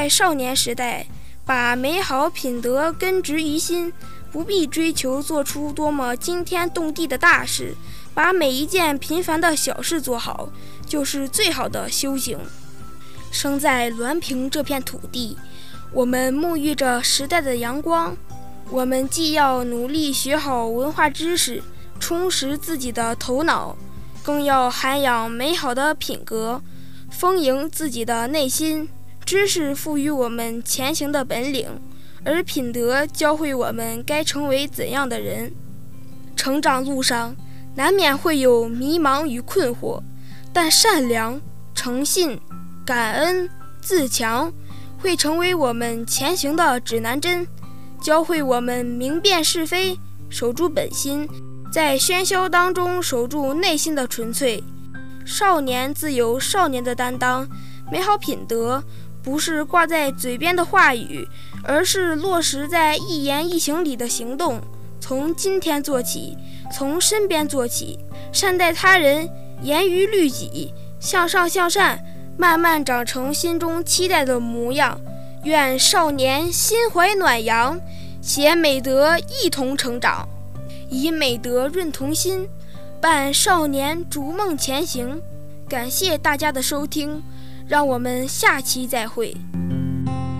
在少年时代，把美好品德根植于心，不必追求做出多么惊天动地的大事，把每一件平凡的小事做好，就是最好的修行。生在滦平这片土地，我们沐浴着时代的阳光，我们既要努力学好文化知识，充实自己的头脑，更要涵养美好的品格，丰盈自己的内心。知识赋予我们前行的本领，而品德教会我们该成为怎样的人。成长路上难免会有迷茫与困惑，但善良、诚信、感恩、自强会成为我们前行的指南针，教会我们明辨是非，守住本心，在喧嚣当中守住内心的纯粹。少年自有少年的担当，美好品德不是挂在嘴边的话语，而是落实在一言一行里的行动。从今天做起，从身边做起，善待他人，严于律己，向上向善，慢慢长成心中期待的模样。愿少年心怀暖阳，携美德一同成长，以美德润童心，伴少年逐梦前行。感谢大家的收听，让我们下期再会。